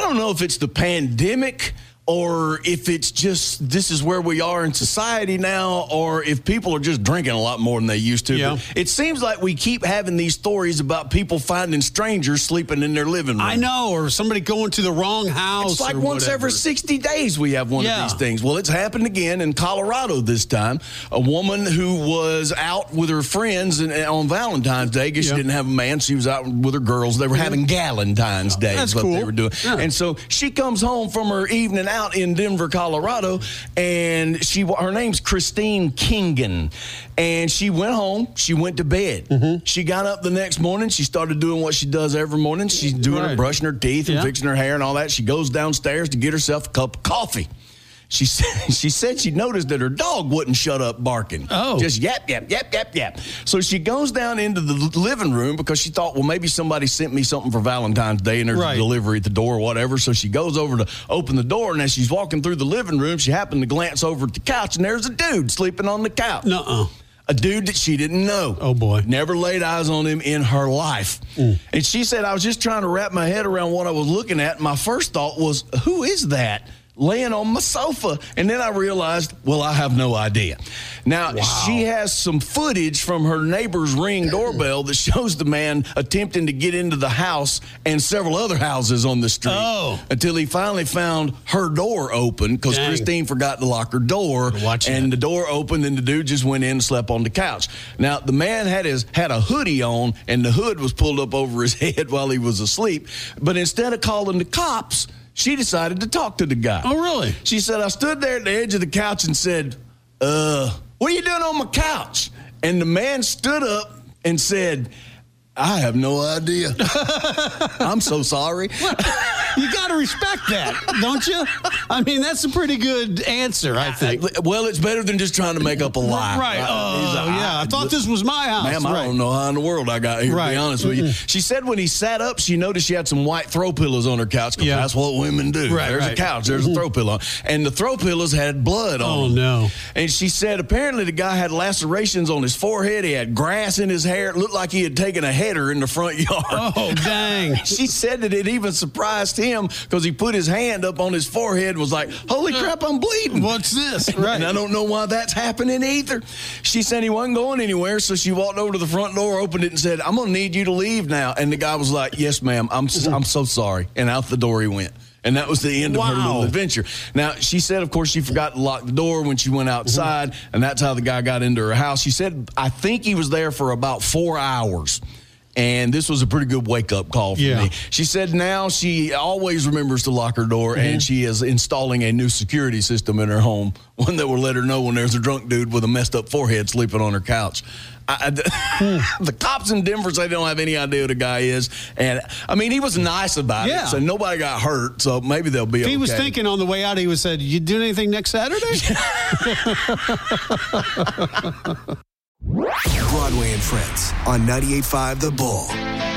don't know if it's the pandemic or if it's just this is where we are in society now, or if people are just drinking a lot more than they used to. Yeah. But it seems like we keep having these stories about people finding strangers sleeping in their living room. I know, or somebody going to the wrong house. It's like or once whatever. every 60 days we have one of these things. Well, it's happened again in Colorado this time. A woman who was out with her friends on Valentine's Day. I guess she didn't have a man. She was out with her girls. They were having Galentine's Day. That's is what cool. they were doing. Yeah. And so she comes home from her evening out in Denver, Colorado, and her name's Christine Kingen. And she went home. She went to bed. Mm-hmm. She got up the next morning. She started doing what she does every morning. She's doing her brushing her teeth and fixing her hair and all that. She goes downstairs to get herself a cup of coffee. She said she noticed that her dog wouldn't shut up barking. Oh. Just yap, yap, yap, yap, yap. So she goes down into the living room because she thought, well, maybe somebody sent me something for Valentine's Day and there's a delivery at the door or whatever. So she goes over to open the door, and as she's walking through the living room, she happened to glance over at the couch, and there's a dude sleeping on the couch. Nuh-uh. A dude that she didn't know. Oh, boy. Never laid eyes on him in her life. And she said, I was just trying to wrap my head around what I was looking at. My first thought was, who is that laying on my sofa? And then I realized, well, I have no idea. Now, she has some footage from her neighbor's Ring doorbell that shows the man attempting to get into the house and several other houses on the street until he finally found her door open because Christine forgot to lock her door. And the door opened, and the dude just went in and slept on the couch. Now, the man had a hoodie on, and the hood was pulled up over his head while he was asleep. But instead of calling the cops, she decided to talk to the guy. Oh, really? She said, I stood there at the edge of the couch and said, what are you doing on my couch? And the man stood up and said, I have no idea. I'm so sorry. You got to respect that, don't you? I mean, that's a pretty good answer, I think. Well, it's better than just trying to make up a lie. Right. I thought this was my house. Ma'am, I don't know how in the world I got here, to be honest with you. She said when he sat up, she noticed she had some white throw pillows on her couch because that's what women do. There's a couch, there's a throw pillow. And the throw pillows had blood on them. Oh, no. And she said apparently the guy had lacerations on his forehead. He had grass in his hair. It looked like he had taken a header in the front yard. Oh, dang. She said that it even surprised him because he put his hand up on his forehead and was like, holy crap, I'm bleeding. What's this? Right. And I don't know why that's happening either. She said he wasn't going anywhere, so she walked over to the front door, opened it, and said, I'm going to need you to leave now. And the guy was like, yes, ma'am, I'm so sorry. And out the door he went. And that was the end of her little adventure. Now, she said, of course, she forgot to lock the door when she went outside, and that's how the guy got into her house. She said, I think he was there for about 4 hours. And this was a pretty good wake-up call for me. She said now she always remembers to lock her door, and she is installing a new security system in her home, one that will let her know when there's a drunk dude with a messed-up forehead sleeping on her couch. The cops in Denver say they don't have any idea who the guy is. And, I mean, he was nice about it, so nobody got hurt, so maybe they'll be okay. He was thinking on the way out, he was said, you doing anything next Saturday? Broadway and Friends on 98.5 The Bull.